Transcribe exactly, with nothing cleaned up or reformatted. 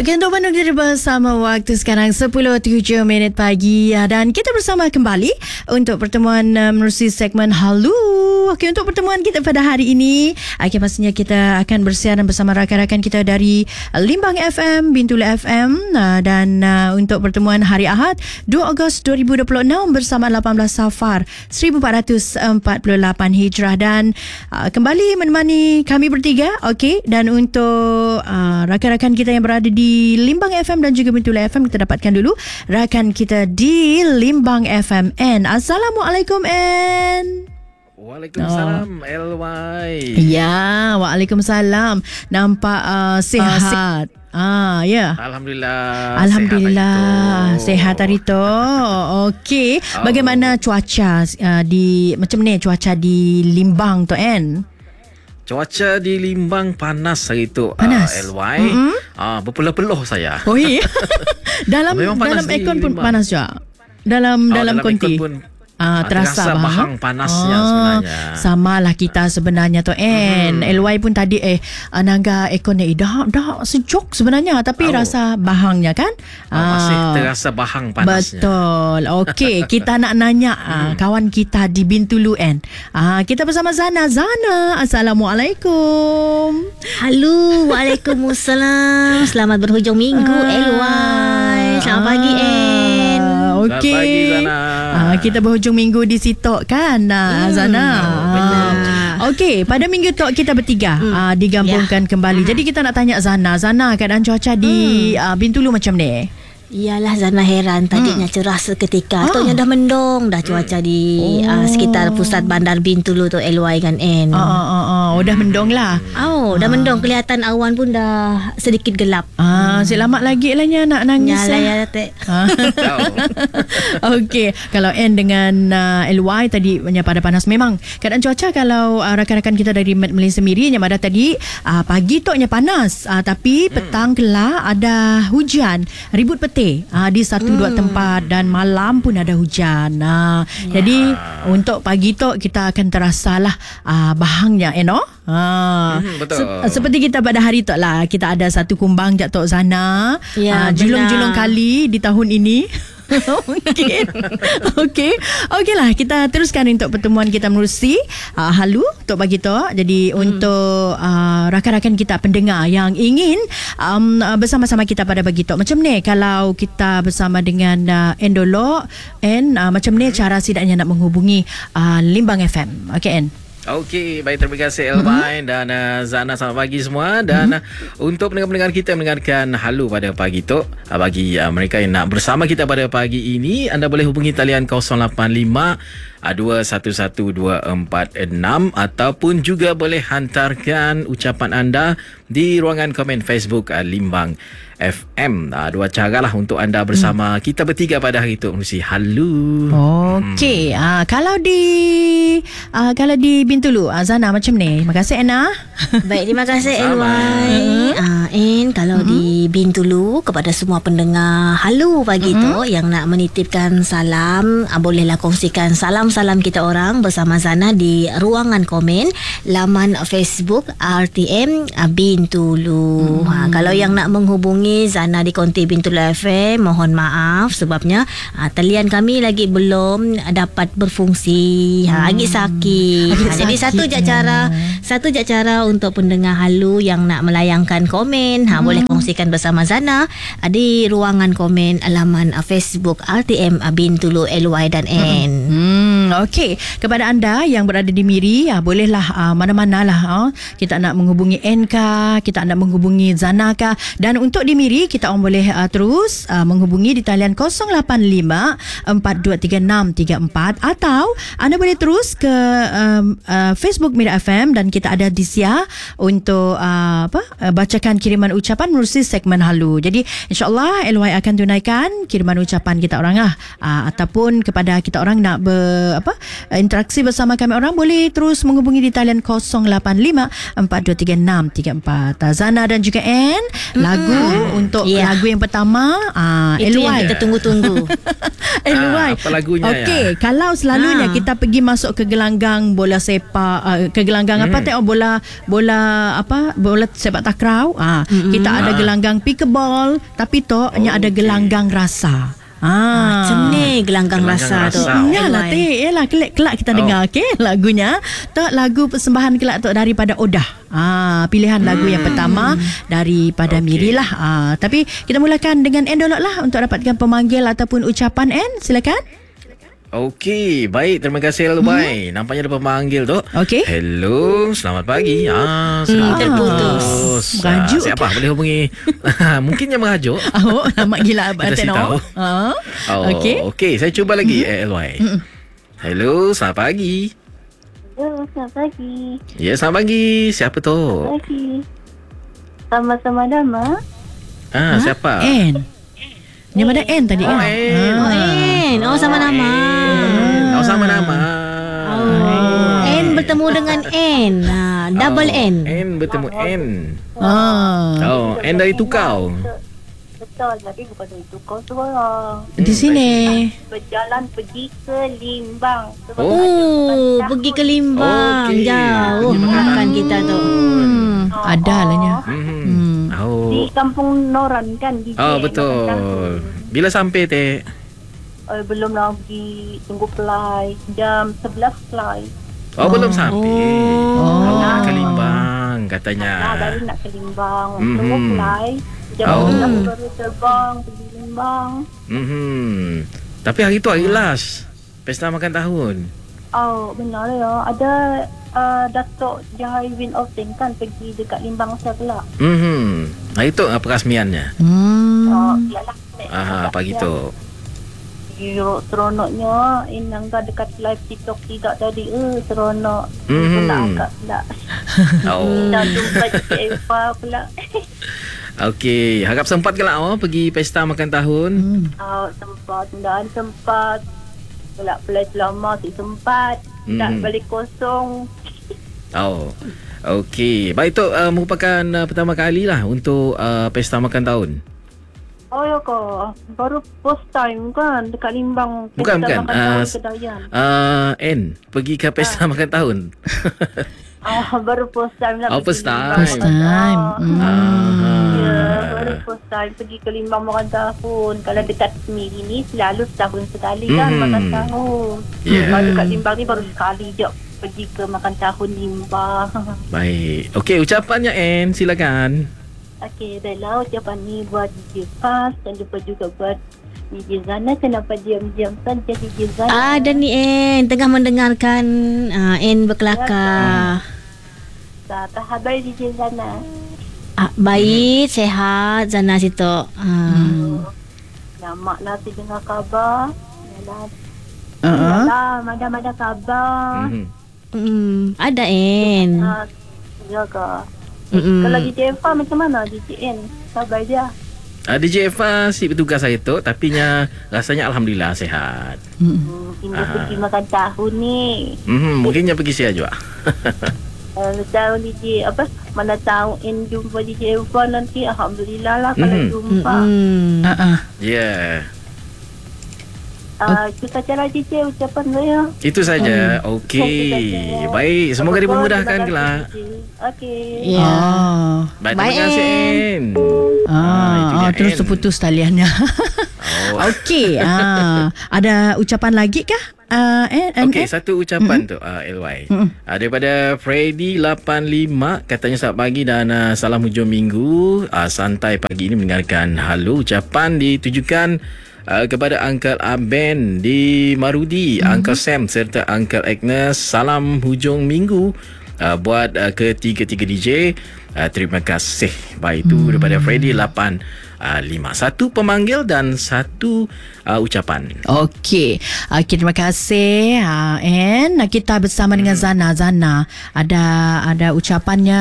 Okey, untuk menunggu diri bersama waktu sekarang sepuluh tujuh minit pagi dan kita bersama kembali untuk pertemuan uh, menerusi segmen Halu. Okey, untuk pertemuan kita pada hari ini, okay, pastinya kita akan bersiaran bersama rakan-rakan kita dari Limbang F M, Bintulu F M uh, dan uh, untuk pertemuan hari Ahad dua Ogos dua ribu dua puluh enam bersama lapan belas Safar seribu empat ratus empat puluh lapan Hijrah dan uh, kembali menemani kami bertiga. Okey, dan untuk uh, rakan-rakan kita yang berada di Limbang F M dan juga Bintulu F M, kita dapatkan dulu rakan kita di Limbang F M. N. Assalamualaikum N. Waalaikumsalam, oh. L Y. Ya, waalaikumsalam. Nampak uh, sihat. Ah, ya. Alhamdulillah. Alhamdulillah sihat hari tu. Okey, oh. Bagaimana cuaca uh, di macam ni cuaca di Limbang tu N? Cuaca di Limbang panas hari tu. Panas. Uh, L Y. Mm-hmm. Uh, berpeluh-peluh saya. Oh iya. dalam dalam aircon pun panas juga. Dalam oh, dalam, dalam konti. Ah, terasa, terasa bahang panasnya ah, sebenarnya. Samalah kita sebenarnya tu N. Hmm. L Y pun tadi eh naga aircon ni dah dah sejuk sebenarnya tapi oh. rasa bahangnya kan? Oh, ah, masih terasa bahang panasnya. Betul. Okey, kita nak nanya hmm. ah, kawan kita di Bintulu N. Ah, kita bersama Zana. Zana, Assalamualaikum. Halo, Waalaikumsalam. Selamat berhujung minggu ah. L Y. Selamat pagi N. Okey. Selamat pagi Zana. Ah, kita berhujung minggu di Sitok kan hmm, Zana. Betul. Okey, pada minggu tu kita bertiga hmm. uh, digabungkan yeah. kembali. Hmm. Jadi kita nak tanya Zana, Zana keadaan cuaca di hmm. uh, Bintulu macam ni? Iyalah Zana heran tadinya hmm. cerah seketika. Ah. Toknya dah mendung dah cuaca hmm. di oh. uh, sekitar pusat bandar Bintulu tu L Y kan N. Oh, oh, oh, oh. oh dah mendung lah. Oh, dah ah. mendung, kelihatan awan pun dah sedikit gelap. Ah, hmm. selamat lagi lah nak nangis. Nyala ya tek. Okey, kalau N dengan uh, L Y tadi pada panas memang. Keadaan cuaca kalau uh, rakan-rakan kita dari Malaysia Miri yang ada tadi uh, pagi toknya panas, uh, tapi hmm. petang kelak ada hujan, ribut peti. Ha, di satu hmm. dua tempat dan malam pun ada hujan. Ha, ya. Jadi untuk pagi tu kita akan terasalah uh, bahangnya, you know? Ha, hmm, betul. Se- seperti kita pada hari tu lah, kita ada satu kumbang Jat Tok Zana. Ya, uh, julung-julung kali di tahun ini. Mungkin. Okey. Okeylah, kita teruskan untuk pertemuan kita menerusi uh, Halu untuk pagi tu. Jadi hmm. untuk uh, rakan-rakan kita pendengar yang ingin um, uh, bersama-sama kita pada pagi tu. Macam ni kalau kita bersama dengan uh, Endolog and uh, macam ni cara sidaknya nak menghubungi uh, Limbang F M. Okey N. Okey, baik, terima kasih Elvin mm-hmm. dan uh, Zana, selamat pagi semua. Dan mm-hmm. uh, untuk pendengar-pendengar kita mendengarkan Halu pada pagi tu, uh, bagi uh, mereka yang nak bersama kita pada pagi ini, anda boleh hubungi talian kosong lapan lima dua satu satu dua empat enam ataupun juga boleh hantarkan ucapan anda di ruangan komen Facebook uh, Limbang F M. Uh, dua cara lah untuk anda bersama hmm. kita bertiga pada hari itu. Mesti Halu. Okey. Hmm. Uh, kalau di uh, kalau di Bintulu, uh, Zana macam ni. Terima kasih Anna. Baik, terima kasih L Y. Uh, and kalau uh-huh. di Bintulu kepada semua pendengar Halu pagi uh-huh. tu yang nak menitipkan salam, uh, bolehlah kongsikan salam-salam kita orang bersama Zana di ruangan komen laman Facebook R T M uh, Bintulu. Uh-huh. Uh, kalau yang nak menghubungi Zana di konti Bintulu F M, mohon maaf sebabnya uh, talian kami lagi belum dapat berfungsi. Ha, lagi sakit. Ha, jadi satu je cara, satu je cara untuk pendengar Halu yang nak melayangkan komen, ha, hmm. boleh kongsikan bersama Zana uh, di ruangan komen alaman uh, Facebook R T M uh, Bintulu L Y dan N. Hmm, okey. Kepada anda yang berada di Miri, uh, bolehlah uh, mana-mana lah uh, kita nak menghubungi N kah, kita nak menghubungi Zana kah, dan untuk di Miri kita orang boleh uh, terus uh, menghubungi di talian kosong lapan lima empat dua tiga enam tiga empat atau anda boleh terus ke um, uh, Facebook Mira F M dan kita ada di Sia untuk uh, apa uh, bacakan kiriman ucapan menerusi segmen Halu. Jadi insya-Allah L Y akan tunaikan kiriman ucapan kita orang lah uh, ataupun kepada kita orang nak ber, apa interaksi bersama kami orang, boleh terus menghubungi di talian kosong lapan lima empat dua tiga enam tiga empat. Zana dan juga Ann, lagu mm-hmm. untuk yeah. lagu yang pertama uh, itu L Y. yang kita tunggu-tunggu. L Y. Ah, apa lagunya Okey, ya? kalau selalunya Ah. kita pergi masuk ke gelanggang bola sepak, uh, ke gelanggang hmm. apa tengok bola bola apa bola sepak takraw, ah Mm-mm. kita ada Ah. gelanggang pickleball, tapi tu hanya ada okey. gelanggang rasa. Ah, Macam ni gelanggang Gelanggang rasa tu. rasa. Yalah, teh, yalah kelak, kelak kita Oh. dengar okey lagunya. Tok lagu persembahan kelak tok daripada Odah. Ah, pilihan lagu yang pertama daripada Okey. Miri lah. Ah, tapi kita mulakan dengan N dulu lah untuk dapatkan pemanggil ataupun ucapan N. Silakan. Okey, baik. Terima kasih Lubai. Hmm. Nampaknya ada pemanggil tu. Okey. Hello, selamat pagi. Ah, Hmm, selamat terputus. Merajuk Ah, siapa? Boleh hubungi. Mungkin yang merajuk. Oh, lama gila abang Kita tengok. tahu. Ah. Oh, Okey. Okey, saya cuba lagi mm-hmm. L Y. Mm-hmm. Hello, selamat pagi. Hello, selamat pagi. Ya, selamat pagi. Siapa tu? Selamat pagi. Sama-sama nama. Ah, siapa? N. Ni mana N tadi Oh, kan? N. Oh, N. Oh, sama nama. N. Oh, sama nama. Oh. N bertemu dengan N. Ah, double Oh, N. N bertemu N. Ah. Oh, N dari tukau. Betul, tapi bukan dari tukau seorang. Di sini. Berjalan pergi ke Limbang. Sebab Oh. Oh, pergi ke Limbang. Okey. Jauh Pergi makan makan. kita tu. Hmm, ada lah nya. Hmm. Hmm. Di Oh. Kampung Noran kan. Di Oh, J, betul. makan tahu. Bila sampai teh? Uh, belum lagi tunggu fly. Jam sebelas fly. Oh, belum sampai. Oh. Oh, nak ke Limbang katanya. Nah, baru nak ke Limbang. Mhm. Tunggu fly. Jam Oh. sebelas baru terbang pergi Limbang. Mhm. Tapi hari tu hari last. Pesta makan tahun. Oh, benar ya. Ada uh, Datuk Jahari bin Austin kan pergi dekat Limbang saya pula. Mhm. Hari tu apa perasmiannya? Hmm. Oh, iyalah. Aha, pagi tu. Yo, seronoknya Inangga dekat live TikTok tidak tadi. Eh, seronok. Mhm. Mm-hmm. Pula agak pula. Oh. Dah jumpa Cik Eva pula. Okey, harap sempat ke lah oh, pergi pesta makan tahun? Hmm. Oh, sempat. Mudahan sempat. Pula pelai selama si sempat. Tak Mhm. balik kosong. Oh. Okey, baik tu uh, merupakan uh, pertama kali lah untuk uh, pesta makan tahun. Oh ya kau. Baru first time kan dekat Limbang. Bukan, Pesta bukan. makan tahun Ah, Kedayan. Uh, N, pergi ke pesta makan tahun. Ah, baru first time lah. Oh, pergi first Limbang time. First makan time. tahun. Hmm. Ah. Ya, baru first time pergi ke Limbang makan tahun. Kalau dekat Semiri ni selalu setahun sekali kan Mhm. makan tahun. Yeah. Kalau dekat Limbang ni baru sekali je pergi ke makan tahun Limbang. Baik. Okey, ucapannya N, silakan. Okey, baiklah ucapan ni buat D J Fas dan lupa juga buat D J Zana. Kenapa diam-diam saja D J Zana? Ah, dan ni N tengah mendengarkan ah, N berkelakar. Apa khabar D J Zana? Ah, baik, sehat Zana situ. Ah. Nama lah si dengar khabar. Yalah, Uh-huh. yalah mana-mana khabar. Mhm. Mm, ada N. Ah, jaga. Mm-mm. Kalau D J Eva macam mana D J N? Khabar dia. Uh, D J Eva si bertugas hari tu, tapi nya rasanya alhamdulillah sehat. Hmm, Indah Ah. pergi makan tahun ni. Mhm, mungkinnya pergi saya juga. Uh, tahu D J apa? Mana tahu N jumpa D J Eva nanti. Alhamdulillah lah kalau Mhm. jumpa. Mm-mm. Uh-uh. Ya. Yeah. Uh, itu sajalah D J ucapan saya. Itu saja. Okey. Baik, semoga dipermudahkan kelak. Okey. Ya. Oh. Baik, Baik, terima kasih N. Ah, itu dia, oh, terus N. terputus taliannya. Oh. Okey. Ah, ada ucapan lagi kah? Uh, N, Okey, N? satu ucapan mm-hmm. tu uh, L Y. Mm-hmm. Uh, daripada Freddy lapan lima katanya selamat pagi dan uh, salam hujung minggu. Uh, santai pagi ini mendengarkan Halo. Ucapan ditujukan uh, kepada Uncle Aben di Marudi, mm-hmm. Uncle Sam serta Uncle Agnes. Salam hujung minggu uh, buat uh, ketiga-tiga D J. Uh, terima kasih. Baik, itu mm-hmm. daripada Freddy lapan lima. Satu pemanggil dan satu uh, ucapan. Okey. Okey, terima kasih. Uh, and kita bersama dengan Zana. Zana ada ada ucapannya